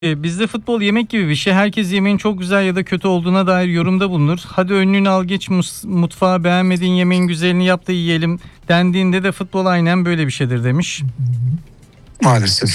Bizde futbol yemek gibi bir şey. Herkes yemeğin çok güzel ya da kötü olduğuna dair yorumda bulunur. Hadi önlüğünü al geç mutfağa, beğenmediğin yemeğin güzelini yap da yiyelim dendiğinde de futbol aynen böyle bir şeydir demiş. Maalesef.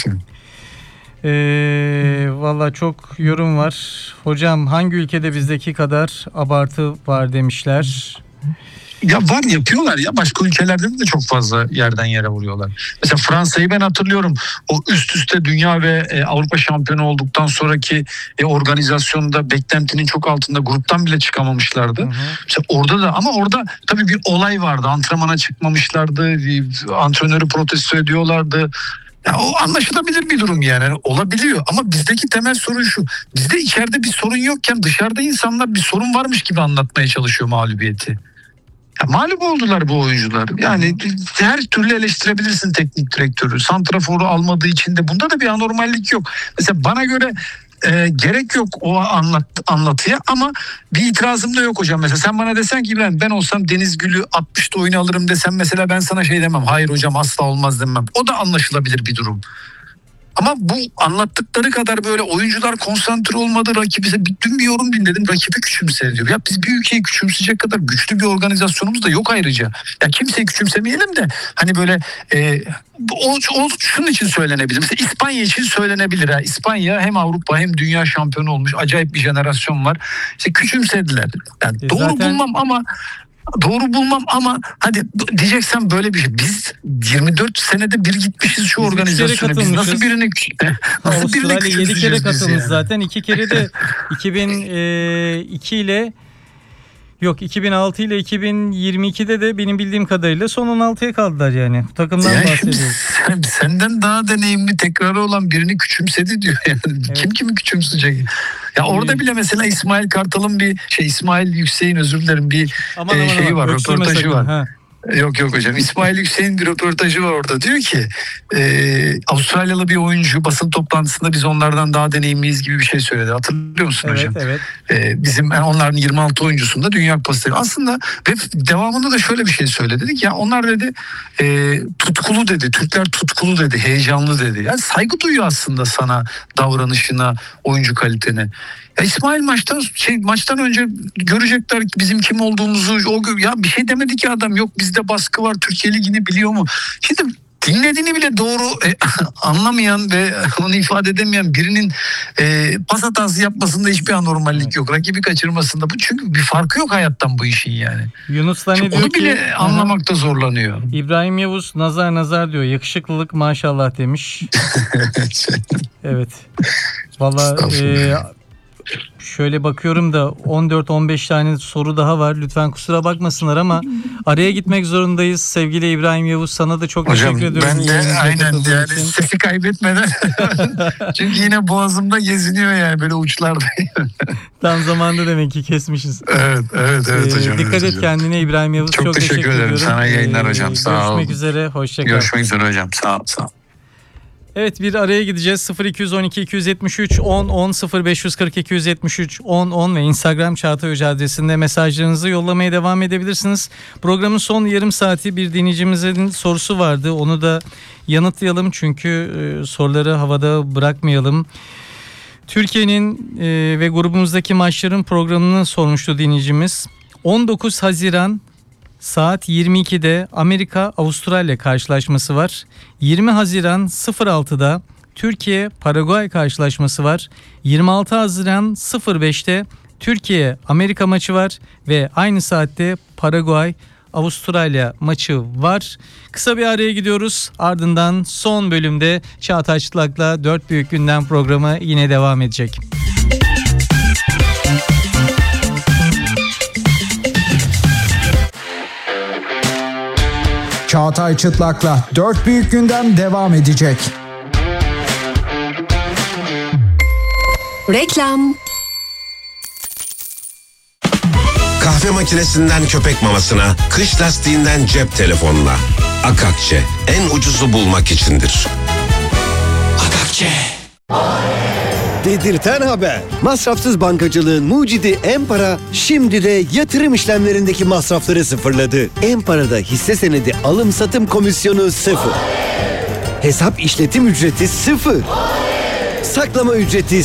Valla çok yorum var. Hocam hangi ülkede bizdeki kadar abartı var demişler. Ya var, yapıyorlar ya, başka ülkelerde de çok fazla yerden yere vuruyorlar. Mesela Fransa'yı ben hatırlıyorum. O üst üste dünya ve Avrupa şampiyonu olduktan sonraki organizasyonda beklentinin çok altında, gruptan bile çıkamamışlardı. Hı hı. Mesela orada da, ama orada tabii bir olay vardı. Antrenmana çıkmamışlardı. Antrenörü protesto ediyorlardı. Ya o anlaşılabilir bir durum yani, olabiliyor, ama bizdeki temel sorun şu: bizde içeride bir sorun yokken dışarıda insanlar bir sorun varmış gibi anlatmaya çalışıyor mağlubiyeti. Ya mağlup oldular bu oyuncular. Yani her türlü eleştirebilirsin teknik direktörü. Santrafor'u almadığı için de bunda da bir anormallik yok. Mesela bana göre gerek yok o anlatıya, ama bir itirazım da yok hocam. Mesela sen bana desen ki ben olsam Deniz Gül'ü 60'ta oyunu alırım desem, mesela ben sana şey demem. Hayır hocam asla olmaz demem. O da anlaşılabilir bir durum. Ama bu anlattıkları kadar böyle oyuncular konsantre olmadı, rakibi, dün bir yorum dinledim, rakibi küçümser diyor. Ya biz bir ülkeyi küçümseyecek kadar güçlü bir organizasyonumuz da yok ayrıca. Ya kimseyi küçümsemeyelim de hani böyle o şunun için söylenebilir. Mesela İspanya için söylenebilir. Ha. İspanya hem Avrupa hem dünya şampiyonu olmuş, acayip bir jenerasyon var. İşte küçümsediler. Yani doğru bulmam ama hadi diyeceksen böyle bir şey. Biz 24 senede bir gitmişiz şu organizasyona. Biz nasıl birini Avustralya 7 kere katılmış yani. Zaten 2 kere de 2002 ile 2006 ile 2022'de de benim bildiğim kadarıyla son 16'ya kaldılar yani. Bu takımdan yani bahsediyoruz. Senden daha deneyimli, tekrarı olan birini küçümsedi diyor yani. Evet. Kim kimi küçümseyecek? Ya orada bile mesela İsmail Kartal'ın İsmail Yüksek'in, özür dilerim, bir şeyi var, röportajı var. Ha. Yok hocam, İsmail Yüksek'in bir röportajı var orada. Diyor ki Avustralyalı bir oyuncu basın toplantısında biz onlardan daha deneyimliyiz gibi bir şey söyledi. Hatırlıyor musun hocam? Evet. Bizim onların 26 oyuncusunda Dünya Kupası. Aslında ve devamında da şöyle bir şey söyledi. Dedik ya onlar dedi tutkulu dedi. Türkler tutkulu dedi. Heyecanlı dedi. Yani saygı duyuyor aslında sana, davranışına, oyuncu kalitene. Ya İsmail maçtan önce görecekler ki bizim kim olduğumuzu. Ya bir şey demedi ki adam. Yok bizde baskı var. Türkiye Ligi'ni biliyor mu? Şimdi dinlediğini bile doğru anlamayan ve onu ifade edemeyen birinin pas hatası yapmasında hiçbir anormallik yok. Rakibi kaçırmasında. Bu çünkü bir farkı yok hayattan bu işin yani. Yunus da ne diyor onu ki? Bile anlamakta zorlanıyor. İbrahim Yavuz nazar diyor. Yakışıklılık maşallah demiş. Evet. Vallahi şöyle bakıyorum da 14-15 tane soru daha var. Lütfen kusura bakmasınlar ama araya gitmek zorundayız. Sevgili İbrahim Yavuz, sana da çok teşekkür ediyorum. Ben de aynen yani sesi kaybetmeden. Çünkü yine boğazımda geziniyor yani böyle uçlarda. Tam zamanda demek ki kesmişiz. Evet hocam. Dikkat et kendine İbrahim Yavuz. Çok teşekkür ederim. Sana yayınlar hocam. Sağ ol. Görüşmek üzere. Hoşça kal. Görüşmek üzere hocam. Sağ ol. Evet, bir araya gideceğiz. 0212 273 10 10 0540 273 10 10 ve Instagram Çağatay Hoca adresinde mesajlarınızı yollamaya devam edebilirsiniz. Programın son yarım saati bir dinleyicimizin sorusu vardı. Onu da yanıtlayalım çünkü soruları havada bırakmayalım. Türkiye'nin ve grubumuzdaki maçların programını sormuştu dinleyicimiz. 19 Haziran saat 22'de Amerika-Avustralya karşılaşması var. 20 Haziran 06'da Türkiye-Paraguay karşılaşması var. 26 Haziran 05'te Türkiye-Amerika maçı var ve aynı saatte Paraguay-Avustralya maçı var. Kısa bir araya gidiyoruz. Ardından son bölümde Çağatay Çıtlak'la 4 Büyük Gündem programı yine devam edecek. Çağatay Çıtlak'la 4 Büyük Gündem devam edecek. Reklam. Kahve makinesinden köpek mamasına, kış lastiğinden cep telefonuna. Akakçe, en ucuzu bulmak içindir. Akakçe. Dedirten haber. Masrafsız bankacılığın mucidi Empara şimdi de yatırım işlemlerindeki masrafları sıfırladı. Empara'da hisse senedi alım satım komisyonu 0. Hesap işletim ücreti 0. Saklama ücreti